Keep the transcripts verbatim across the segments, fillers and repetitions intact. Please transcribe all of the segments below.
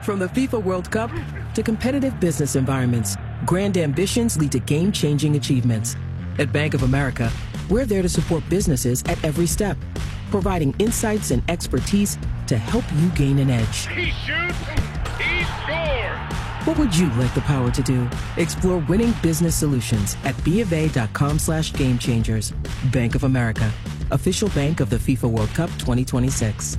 From the FIFA World Cup to competitive business environments, grand ambitions lead to game-changing achievements. At Bank of America, we're there to support businesses at every step, providing insights and expertise to help you gain an edge. He shoots, he scores! What would you like the power to do? Explore winning business solutions at bofa.com slash game changers. Bank of America, official bank of the FIFA World Cup twenty twenty-six.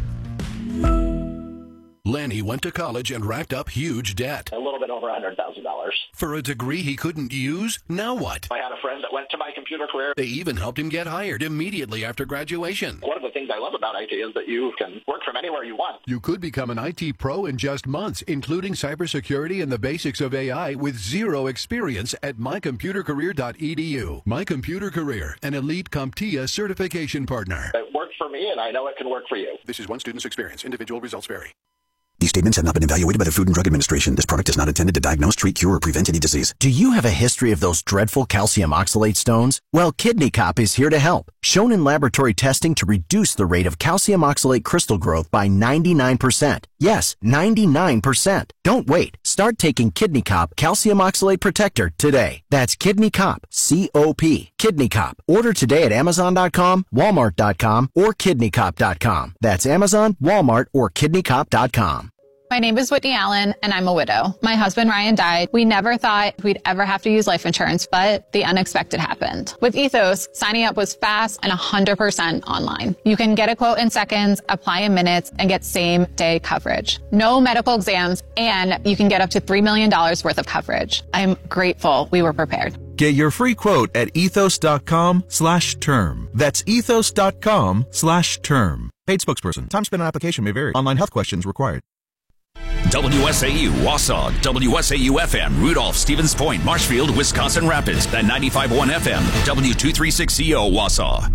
Lenny went to college and racked up huge debt. A little bit over one hundred thousand dollars. For a degree he couldn't use? Now what? I had a friend that went to my computer career. They even helped him get hired immediately after graduation. One of the things I love about I T is that you can work from anywhere you want. You could become an I T pro in just months, including cybersecurity and the basics of A I with zero experience at my computer career dot e d u. My Computer Career, an elite CompTIA certification partner. It worked for me, and I know it can work for you. This is one student's experience. Individual results vary. These statements have not been evaluated by the Food and Drug Administration. This product is not intended to diagnose, treat, cure, or prevent any disease. Do you have a history of those dreadful calcium oxalate stones? Well, Kidney Cop is here to help. Shown in laboratory testing to reduce the rate of calcium oxalate crystal growth by ninety-nine percent. Yes, ninety-nine percent. Don't wait. Start taking Kidney Cop Calcium Oxalate Protector today. That's Kidney Cop, C O P. Kidney Cop. Order today at amazon dot com, walmart dot com, or kidney cop dot com. That's Amazon, Walmart, or kidney cop dot com. My name is Whitney Allen, and I'm a widow. My husband, Ryan, died. We never thought we'd ever have to use life insurance, but the unexpected happened. With Ethos, signing up was fast and one hundred percent online. You can get a quote in seconds, apply in minutes, and get same-day coverage. No medical exams, and you can get up to three million dollars worth of coverage. I'm grateful we were prepared. Get your free quote at ethos dot com slash term. That's ethos dot com slash term. Paid spokesperson. Time spent on application may vary. Online health questions required. W S A U, Wausau, W S A U F M, Rudolph, Stevens Point, Marshfield, Wisconsin Rapids, at ninety-five point one F M, W two thirty-six C O, Wausau.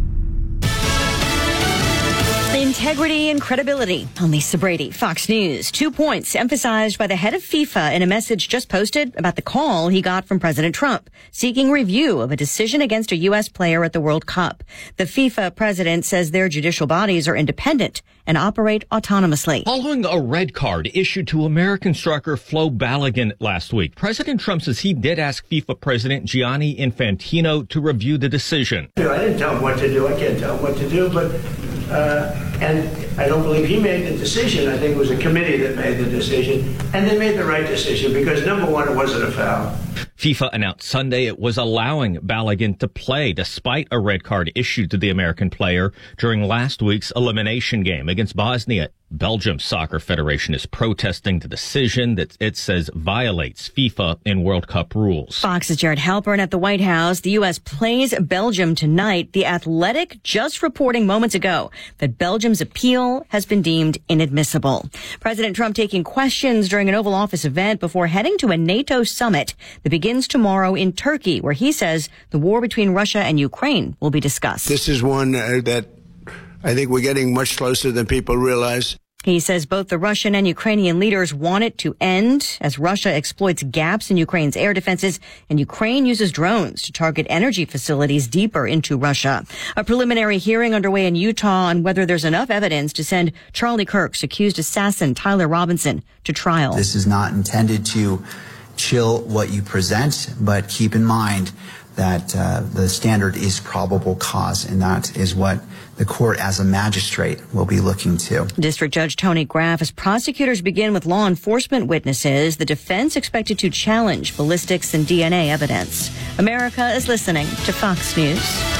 Integrity and credibility. I'm Lisa Brady, Fox News. Two points emphasized by the head of FIFA in a message just posted about the call he got from President Trump, seeking review of a decision against a U S player at the World Cup. The FIFA president says their judicial bodies are independent and operate autonomously. Following a red card issued to American striker Flo Balogun last week, President Trump says he did ask FIFA President Gianni Infantino to review the decision. I didn't tell him what to do. I can't tell him what to do, but uh, and I don't believe he made the decision. I think it was a committee that made the decision, and they made the right decision because, number one, it wasn't a foul. FIFA announced Sunday it was allowing Balogun to play despite a red card issued to the American player during last week's elimination game against Bosnia. Belgium Soccer Federation is protesting the decision that it says violates FIFA and World Cup rules. Fox's Jared Halpern at the White House. The U S plays Belgium tonight. The Athletic just reporting moments ago that Belgium's appeal has been deemed inadmissible. President Trump taking questions during an Oval Office event before heading to a NATO summit that begins tomorrow in Turkey, where he says the war between Russia and Ukraine will be discussed. This is one uh, that I think we're getting much closer than people realize. He says both the Russian and Ukrainian leaders want it to end as Russia exploits gaps in Ukraine's air defenses and Ukraine uses drones to target energy facilities deeper into Russia. A preliminary hearing underway in Utah on whether there's enough evidence to send Charlie Kirk's accused assassin Tyler Robinson to trial. This is not intended to chill what you present, but keep in mind that uh, the standard is probable cause, and that is what the court as a magistrate will be looking to. District Judge Tony Graff, as prosecutors begin with law enforcement witnesses, the defense expected to challenge ballistics and D N A evidence. America is listening to Fox News.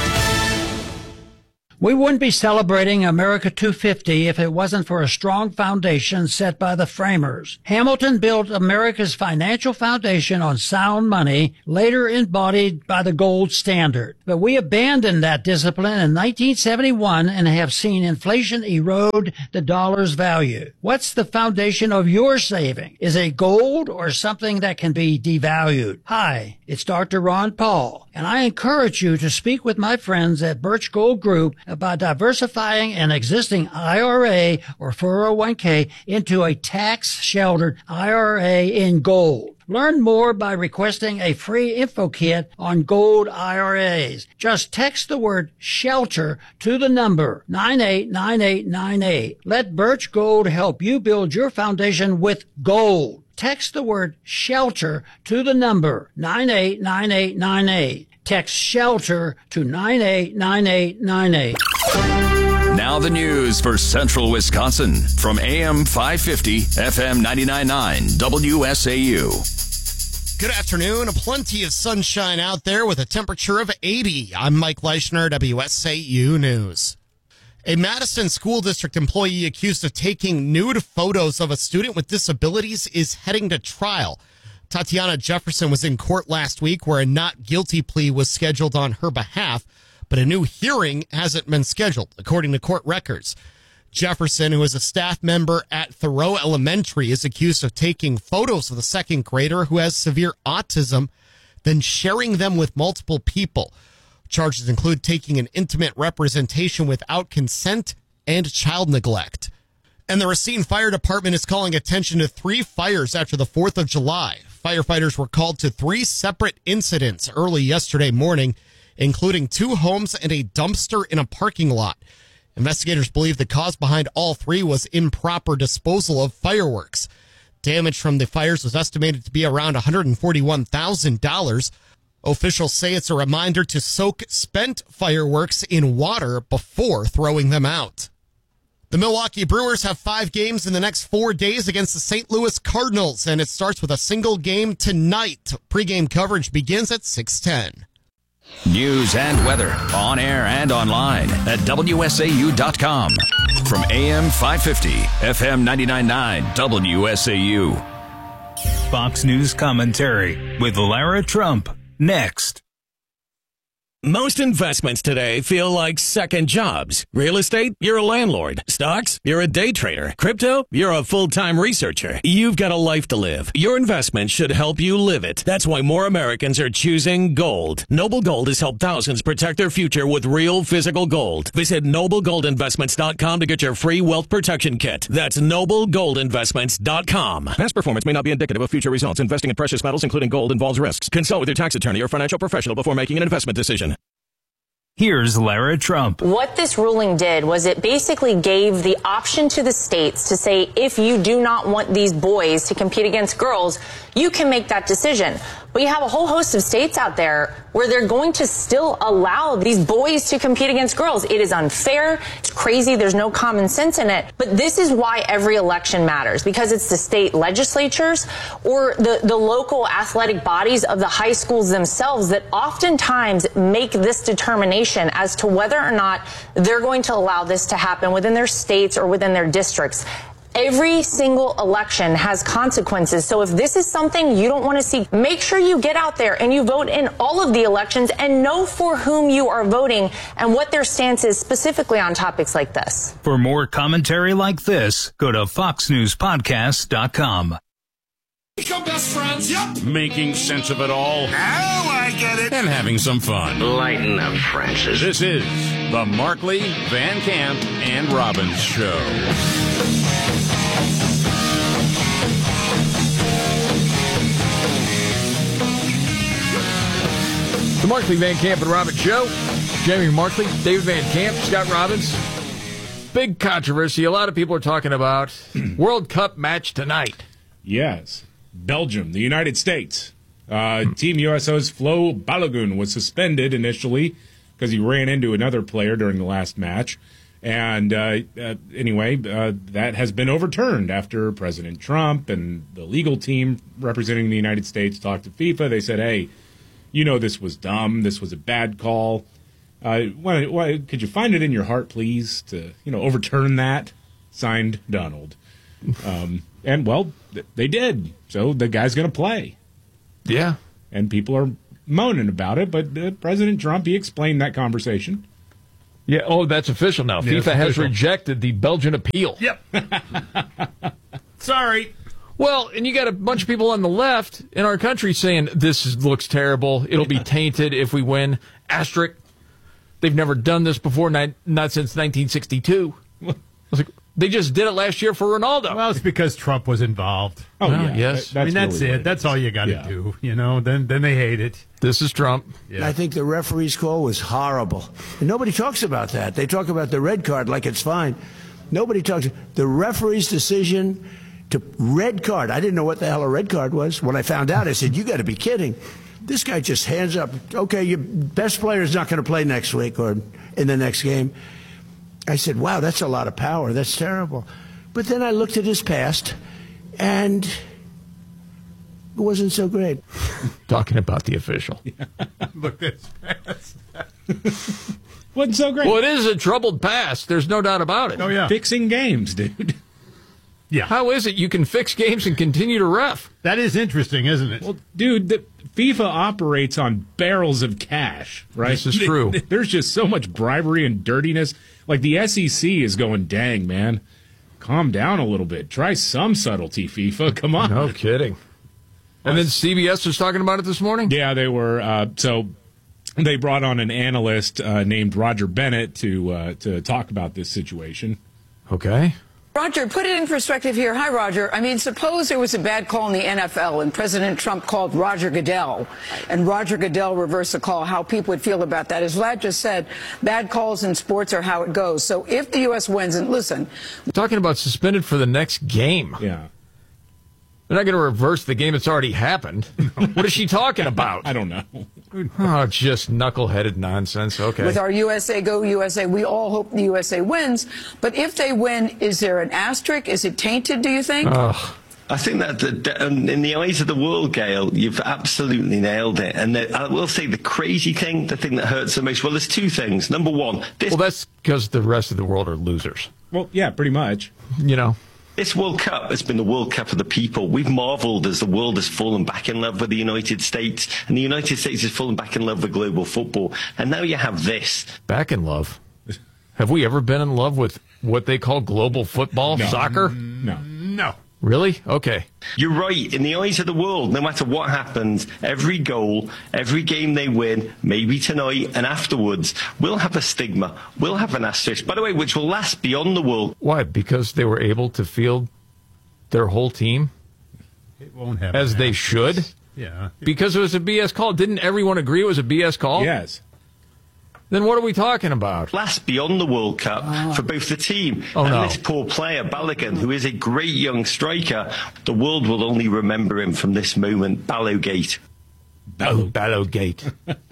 We wouldn't be celebrating America two fifty if it wasn't for a strong foundation set by the framers. Hamilton built America's financial foundation on sound money, later embodied by the gold standard. But we abandoned that discipline in nineteen seventy-one and have seen inflation erode the dollar's value. What's the foundation of your saving? Is it gold or something that can be devalued? Hi, it's Doctor Ron Paul, and I encourage you to speak with my friends at Birch Gold Group by diversifying an existing I R A or four oh one k into a tax-sheltered I R A in gold. Learn more by requesting a free info kit on gold I R As. Just text the word SHELTER to the number nine eight nine eight nine eight. Let Birch Gold help you build your foundation with gold. Text the word SHELTER to the number nine eight nine eight nine eight. Text SHELTER to nine eight nine eight nine eight. Now the news for Central Wisconsin from A M five fifty, F M ninety-nine point nine, W S A U. Good afternoon. Plenty of sunshine out there with a temperature of eighty. I'm Mike Leischner, W S A U News. A Madison School District employee accused of taking nude photos of a student with disabilities is heading to trial. Tatiana Jefferson was in court last week where a not guilty plea was scheduled on her behalf, but a new hearing hasn't been scheduled, according to court records. Jefferson, who is a staff member at Thoreau Elementary, is accused of taking photos of the second grader who has severe autism, then sharing them with multiple people. Charges include taking an intimate representation without consent and child neglect. And the Racine Fire Department is calling attention to three fires after the fourth of July. Firefighters were called to three separate incidents early yesterday morning, including two homes and a dumpster in a parking lot. Investigators believe the cause behind all three was improper disposal of fireworks. Damage from the fires was estimated to be around one hundred forty-one thousand dollars. Officials say it's a reminder to soak spent fireworks in water before throwing them out. The Milwaukee Brewers have five games in the next four days against the Saint Louis Cardinals, and it starts with a single game tonight. Pre-game coverage begins at six ten. News and weather on air and online at W S A U dot com. From A M five fifty, F M ninety-nine point nine, W S A U. Fox News commentary with Lara Trump. Next. Most investments today feel like second jobs. Real estate, you're a landlord. Stocks, you're a day trader. Crypto, you're a full-time researcher. You've got a life to live. Your investment should help you live it. That's why more Americans are choosing gold. Noble Gold has helped thousands protect their future with real physical gold. Visit noble gold investments dot com to get your free wealth protection kit. That's noble gold investments dot com. Past performance may not be indicative of future results. Investing in precious metals, including gold, involves risks. Consult with your tax attorney or financial professional before making an investment decision. Here's Lara Trump. What this ruling did was it basically gave the option to the states to say, if you do not want these boys to compete against girls, you can make that decision. But you have a whole host of states out there where they're going to still allow these boys to compete against girls. It is unfair. It's crazy. There's no common sense in it. But this is why every election matters, because it's the state legislatures or the, the local athletic bodies of the high schools themselves that oftentimes make this determination as to whether or not they're going to allow this to happen within their states or within their districts. Every single election has consequences. So if this is something you don't want to see, make sure you get out there and you vote in all of the elections and know for whom you are voting and what their stance is specifically on topics like this. For more commentary like this, go to fox news podcast dot com. Become best friends. Yep. Making sense of it all. Now I get it. And having some fun. Lighten up, Francis. This is the Markley, Van Camp, and Robbins Show. The Markley, Van Camp, and Robbins Show. Jamie Markley, David Van Camp, Scott Robbins. Big controversy. A lot of people are talking about World Cup match tonight. Yes. Belgium, the United States. Uh, Team U S O's Flo Balogun was suspended initially because he ran into another player during the last match. And uh, uh, anyway, uh, that has been overturned after President Trump and the legal team representing the United States talked to FIFA. They said, hey, you know this was dumb. This was a bad call. Uh, why, why, could you find it in your heart, please, to you know overturn that? Signed, Donald. Um, and, well, th- they did. So the guy's going to play. Yeah. And people are moaning about it, but uh, President Trump, he explained that conversation. Yeah, oh, that's official now. Yeah, FIFA has official. rejected the Belgian appeal. Yep. Sorry. Well, and you got a bunch of people on the left in our country saying this is, looks terrible. It'll be tainted if we win. Asterisk. they've never done this before, not, not since nineteen sixty-two. I was like, they just did it last year for Ronaldo. Well, it's because Trump was involved. Oh, well, yeah. Yes. That, I mean, that's really it. That's all you got to yeah. do. You know, then then they hate it. This is Trump. Yeah. I think the referee's call was horrible. And nobody talks about that. They talk about the red card like it's fine. Nobody talks. The referee's decision to red card. I didn't know what the hell a red card was. When I found out, I said, you got to be kidding. This guy just hands up. Okay, your best player is not going to play next week or in the next game. I said, wow, that's a lot of power. That's terrible. But then I looked at his past, and it wasn't so great. Talking about the official. Look at his past. Wasn't so great. Well, it is a troubled past. There's no doubt about it. Oh, yeah. Fixing games, dude. Yeah. How is it you can fix games and continue to ref? That is interesting, isn't it? Well, dude, the FIFA operates on barrels of cash, right? This is true. There's just so much bribery and dirtiness. Like, the S E C is going, dang, man, calm down a little bit. Try some subtlety, FIFA. Come on. No kidding. And then C B S was talking about it this morning? Yeah, they were. Uh, so they brought on an analyst uh, named Roger Bennett to uh, to talk about this situation. Okay. Roger, put it in perspective here. Hi, Roger. I mean, suppose there was a bad call in the N F L and President Trump called Roger Goodell and Roger Goodell reversed the call, how people would feel about that. As Vlad just said, bad calls in sports are how it goes. So if the U S wins, and listen. We're talking about suspended for the next game. Yeah. They're not going to reverse the game that's already happened. What is she talking about? I don't know. Oh, just knuckleheaded nonsense. Okay. With our U S A, go U S A, we all hope the U S A wins. But if they win, is there an asterisk? Is it tainted, do you think? Ugh. I think that the, the, um, in the eyes of the world, Gail, you've absolutely nailed it. And the, I will say the crazy thing, the thing that hurts the most, well, there's two things. Number one. This well, that's because the rest of the world are losers. Well, yeah, pretty much. You know. This World Cup has been the World Cup of the people. We've marveled as the world has fallen back in love with the United States, and the United States has fallen back in love with global football. And now you have this. Back in love? Have we ever been in love with what they call global football, no. soccer? No. No. Really? Okay. You're right. In the eyes of the world, no matter what happens, every goal, every game they win, maybe tonight and afterwards, will have a stigma, will have an asterisk, by the way, which will last beyond the world. Why? Because they were able to field their whole team? It won't have as they should? Yeah. Because it was a B S call. Didn't everyone agree it was a B S call? Yes. Then what are we talking about? Last beyond the World Cup uh, for both the team oh, and no. this poor player, Balogun, who is a great young striker. The world will only remember him from this moment. Ballowgate. Oh, Ballowgate.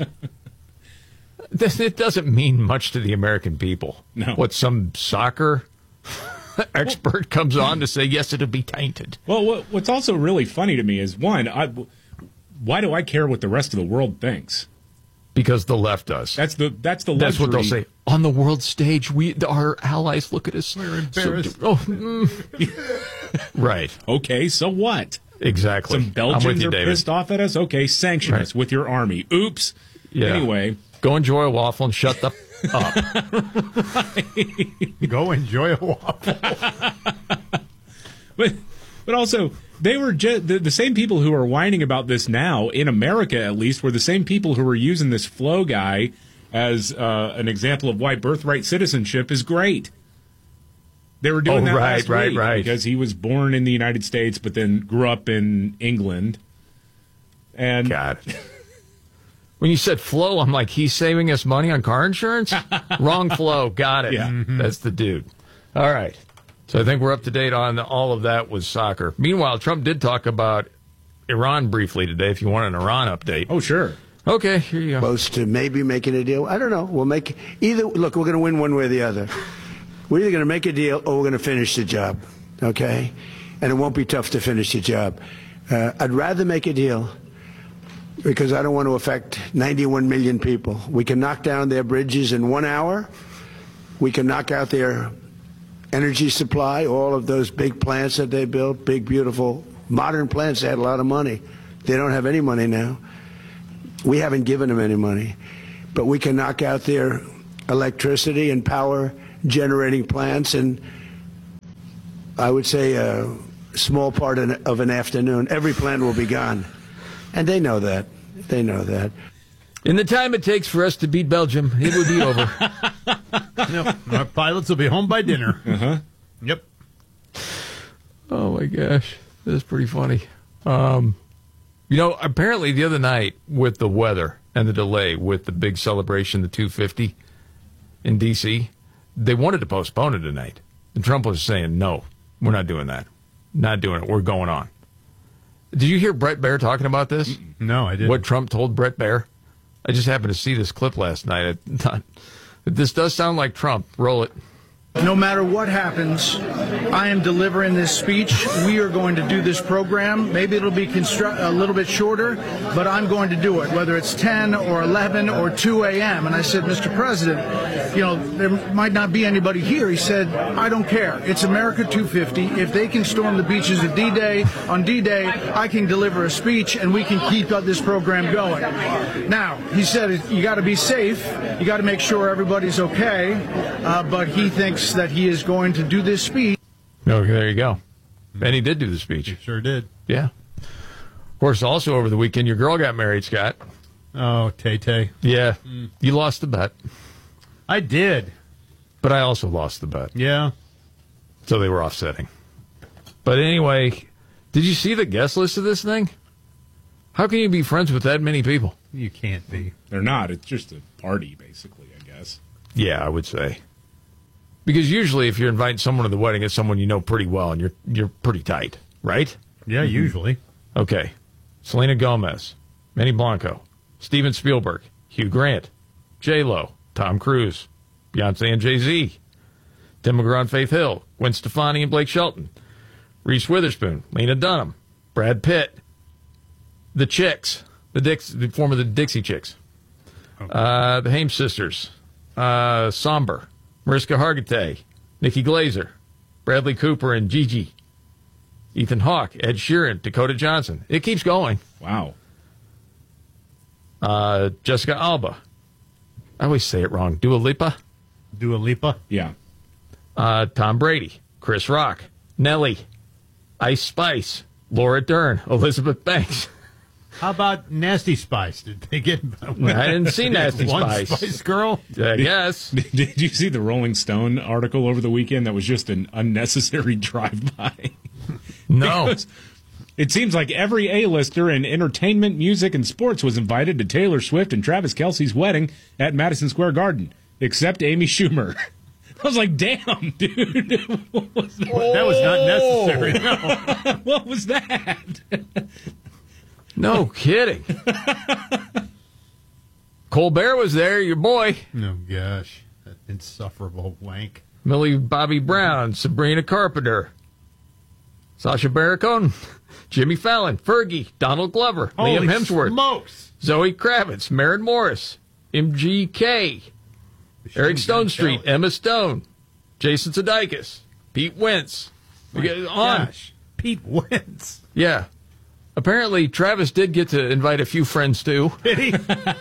It doesn't mean much to the American people. No. What, some soccer expert comes on to say, yes, it'll be tainted. Well, what, what's also really funny to me is, one, I, why do I care what the rest of the world thinks? Because the left does. That's the that's the luxury. That's what they'll say. On the world stage, we our allies look at us. We're embarrassed. So, oh, mm. Right. Okay, so what? Exactly. Some Belgians you, are David. pissed off at us? Okay, sanction right. us with your army. Oops. Yeah. Anyway. Go enjoy a waffle and shut the up. Go enjoy a waffle. but, but also... They were just, the, the same people who are whining about this now, in America at least, were the same people who were using this Flo guy as uh, an example of why birthright citizenship is great. They were doing oh, that right, last right, week right. because he was born in the United States but then grew up in England. And God. When you said Flo, I'm like, he's saving us money on car insurance? Wrong Flo. Got it. Yeah. Mm-hmm. That's the dude. All right. So I think we're up to date on all of that with soccer. Meanwhile, Trump did talk about Iran briefly today, if you want an Iran update. Oh, sure. Okay, here you go. Close to maybe making a deal. I don't know. We'll make either. Look, we're going to win one way or the other. We're either going to make a deal or we're going to finish the job, okay? And it won't be tough to finish the job. Uh, I'd rather make a deal because I don't want to affect ninety-one million people. We can knock down their bridges in one hour. We can knock out their energy supply, all of those big plants that they built, big, beautiful, modern plants. They had a lot of money. They don't have any money now. We haven't given them any money. But we can knock out their electricity and power generating plants in, I would say, a small part of an afternoon. Every plant will be gone. And they know that. They know that. In the time it takes for us to beat Belgium, it would be over. Yep. Our pilots will be home by dinner. Uh-huh. Yep. Oh, my gosh. That's pretty funny. Um, you know, apparently the other night with the weather and the delay with the big celebration, the two fifty in D C, they wanted to postpone it tonight. And Trump was saying, no, we're not doing that. Not doing it. We're going on. Did you hear Brett Baer talking about this? No, I didn't. What Trump told Brett Baer? I just happened to see this clip last night. I thought, this does sound like Trump. Roll it. No matter what happens, I am delivering this speech. We are going to do this program. Maybe it'll be constru- a little bit shorter, but I'm going to do it, whether it's ten or eleven or two a.m. And I said, Mister President, you know, there might not be anybody here. He said, I don't care. It's America two fifty. If they can storm the beaches of D-Day, on D-Day, I can deliver a speech and we can keep this program going. Now, he said, you got to be safe. You got to make sure everybody's okay. Uh, but he thinks that he is going to do this speech. Okay, there you go. And he did do the speech. He sure did. Yeah. Of course, also over the weekend, your girl got married, Scott. Oh, Tay-Tay. Yeah. Mm. You lost the bet. I did. But I also lost the bet. Yeah. So they were offsetting. But anyway, did you see the guest list of this thing? How can you be friends with that many people? You can't be. They're not. It's just a party, basically, I guess. Yeah, I would say. Because usually if you're inviting someone to the wedding, it's someone you know pretty well and you're you're pretty tight, right? Yeah, mm-hmm. Usually. Okay. Selena Gomez, Manny Blanco, Steven Spielberg, Hugh Grant, J-Lo, Tom Cruise, Beyonce and Jay-Z, Tim McGraw and Faith Hill, Gwen Stefani and Blake Shelton, Reese Witherspoon, Lena Dunham, Brad Pitt, the Chicks, the Dix, the form of the Dixie Chicks, okay. uh, the Haim Sisters, uh, Somber, Mariska Hargitay, Nikki Glazer, Bradley Cooper and Gigi, Ethan Hawke, Ed Sheeran, Dakota Johnson. It keeps going. Wow. Uh, Jessica Alba. I always say it wrong. Dua Lipa? Dua Lipa? Yeah. Uh, Tom Brady, Chris Rock, Nelly, Ice Spice, Laura Dern, Elizabeth Banks. How about Nasty Spice? Did they get... I didn't see Nasty One Spice. Spice Girl? I guess. Did, did you see the Rolling Stone article over the weekend that was just an unnecessary drive-by? No. Because it seems like every A-lister in entertainment, music, and sports was invited to Taylor Swift and Travis Kelce's wedding at Madison Square Garden, except Amy Schumer. I was like, damn, dude. What was that? Oh. That was not necessary. No. What was that? No kidding. Colbert was there, your boy. Oh, gosh. That insufferable wank. Millie Bobby Brown, Sabrina Carpenter, Sacha Baron Cohen, Jimmy Fallon, Fergie, Donald Glover, Holy Liam Hemsworth, smokes. Zoe Kravitz, Maren Morris, M G K, Eric Stone Street, Emma Stone, Jason Sudeikis, Pete Wentz. We get on. Gosh, Pete Wentz. Yeah. Apparently, Travis did get to invite a few friends, too. Did he?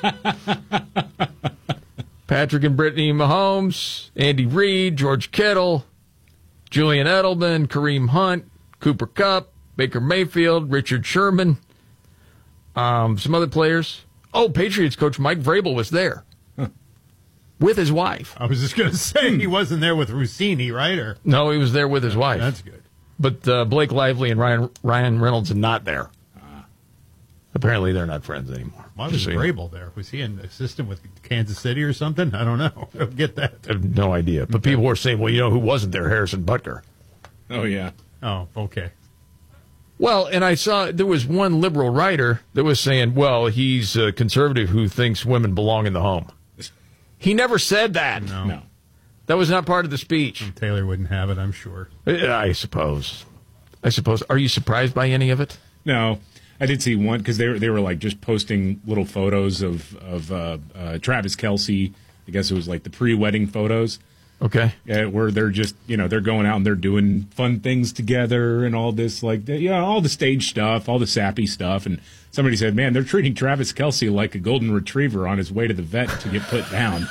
Patrick and Brittany Mahomes, Andy Reid, George Kittle, Julian Edelman, Kareem Hunt, Cooper Kupp, Baker Mayfield, Richard Sherman, um, some other players. Oh, Patriots coach Mike Vrabel was there huh. with his wife. I was just going to say, he wasn't there with Rossini, right? Or No, he was there with his wife. That's good. But uh, Blake Lively and Ryan Ryan Reynolds are not there. Uh, Apparently, they're not friends anymore. Why was Vrabel there? Was he an assistant with Kansas City or something? I don't know. I don't get that. I have no idea. But okay. People were saying, well, you know who wasn't there? Harrison Butker. Oh, yeah. Oh, okay. Well, and I saw there was one liberal writer that was saying, well, he's a conservative who thinks women belong in the home. He never said that. No. no. That was not part of the speech. And Taylor wouldn't have it, I'm sure. I suppose. I suppose. Are you surprised by any of it? No. I did see one because they were, they were like just posting little photos of, of uh, uh, Travis Kelce. I guess it was like the pre-wedding photos. Okay. Uh, where they're just, you know, they're going out and they're doing fun things together and all this, like, yeah, you know, all the stage stuff, all the sappy stuff. And somebody said, man, they're treating Travis Kelce like a golden retriever on his way to the vet to get put down.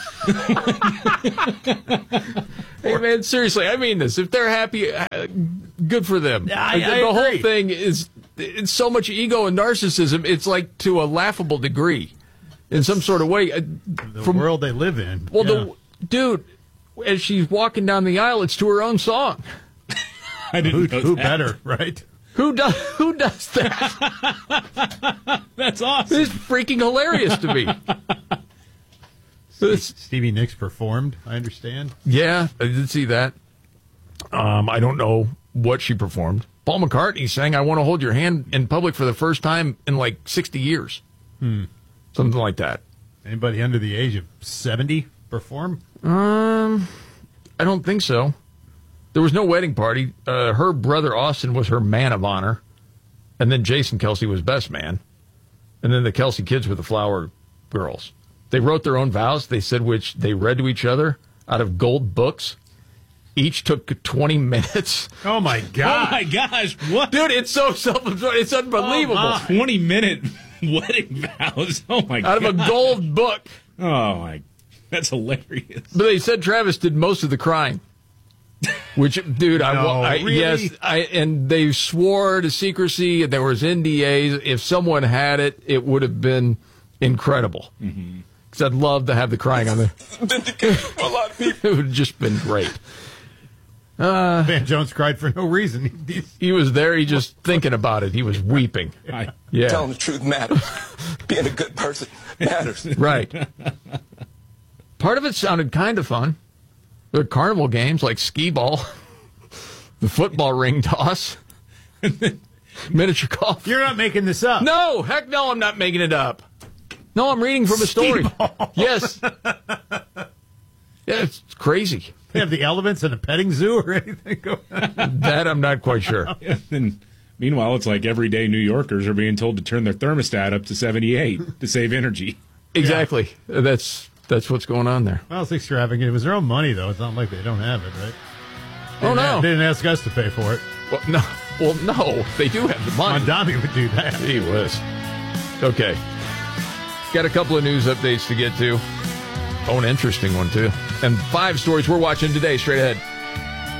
Hey, man, seriously, I mean this. If they're happy, uh, good for them. I, like, I the agree. whole thing is, it's so much ego and narcissism, it's like to a laughable degree. in some sort of way. The from, world they live in. Well, yeah. the dude, as she's walking down the aisle, it's to her own song. I didn't who, know who that. better, right? Who does who does that? That's awesome. It's freaking hilarious to me. Stevie Nicks performed, I understand. Yeah, I did see that. Um, I don't know what she performed. Paul McCartney sang, "I Want to Hold Your Hand" in public for the first time in like sixty years. Hmm. Something like that. Anybody under the age of seventy perform? Um, I don't think so. There was no wedding party. Uh, her brother Austin was her man of honor. And then Jason Kelce was best man. And then the Kelce kids were the flower girls. They wrote their own vows, they said, which they read to each other out of gold books. Each took twenty minutes. Oh, my God. Oh, my gosh. What? Dude, it's so self-absorbed. It's unbelievable. Oh, twenty-minute wedding vows. Oh, my God. Out of a gold book. Oh, my. That's hilarious. But they said Travis did most of the crying. Which, dude, I, No, I really? yes, I and they swore to secrecy. There was N D As. If someone had it, it would have been incredible. Because mm-hmm. I'd love to have the crying on there. A lot of people. It would have just been great. Uh, Van Jones cried for no reason. He was there. He just thinking about it. He was weeping. Yeah, Telling the truth matters. Being a good person matters. Right. Part of it sounded kind of fun. The carnival games like skee ball, the football ring toss, miniature golf. You're not making this up. No, heck no, I'm not making it up. No, I'm reading from a story. Yes. Yeah, it's crazy. They have the elements in a petting zoo or anything going on? That I'm not quite sure. And meanwhile, it's like everyday New Yorkers are being told to turn their thermostat up to seventy-eight to save energy. Exactly. Yeah. That's that's what's going on there. Well, it's extravagant. It was their own money, though. It's not like they don't have it, right? They oh, no. Have, they didn't ask us to pay for it. Well, no. Well, no. They do have the money. Mondami would do that. He was. Okay. Got a couple of news updates to get to. Oh, an interesting one, too. And five stories we're watching today straight ahead.